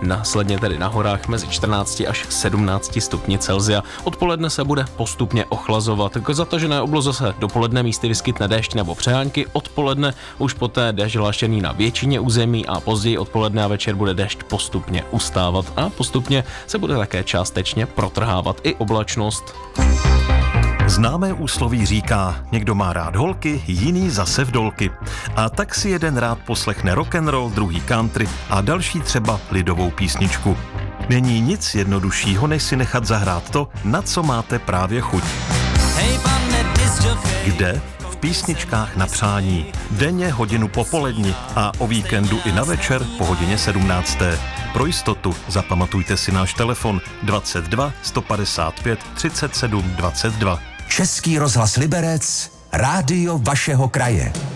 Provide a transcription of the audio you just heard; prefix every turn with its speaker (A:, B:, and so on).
A: následně tedy na horách mezi 14 až 17 stupni Celsia. Odpoledne se bude postupně ochlazovat. K zatažené obloze se dopoledne místy vyskytne déšť nebo přehánky, odpoledne už poté déšť hlášený na většině území a později odpoledne a večer bude déšť postupně ustávat a postupně se bude také částečně protrhávat i oblačnost.
B: Známé úsloví říká, někdo má rád holky, jiný zase vdolky. A tak si jeden rád poslechne rock'n'roll, druhý country a další třeba lidovou písničku. Není nic jednoduššího, než si nechat zahrát to, na co máte právě chuť. Kde? V písničkách na přání. Denně hodinu po poledni a o víkendu i na večer po hodině 17. Pro jistotu zapamatujte si náš telefon 22 155 37 22.
C: Český rozhlas Liberec, rádio vašeho kraje.